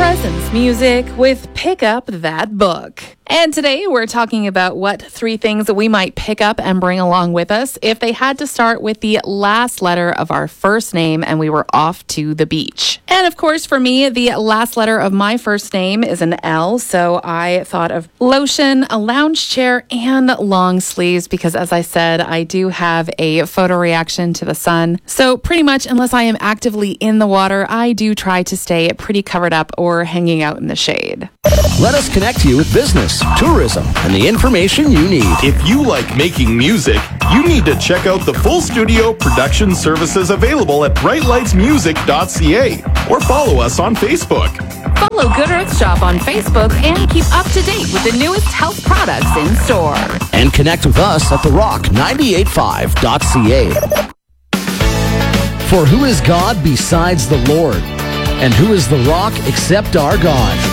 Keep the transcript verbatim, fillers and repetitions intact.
Presence Music with Pick Up That Book. And today we're talking about what three things that we might pick up and bring along with us if they had to start with the last letter of our first name and we were off to the beach. And of course, for me, the last letter of my first name is an L, so I thought of lotion, a lounge chair, and long sleeves because, as I said, I do have a photoreaction to the sun. So pretty much, unless I am actively in the water, I do try to stay pretty covered up or hanging out in the shade. Let us connect you with business, tourism, and the information you need. If you like making music, you need to check out the full studio production services available at bright lights music dot c a or follow us on Facebook. Follow Good Earth Shop on Facebook and keep up to date with the newest health products in store. And connect with us at the rock ninety-eight point five dot c a. For who is God besides the Lord? And who is the rock except our God?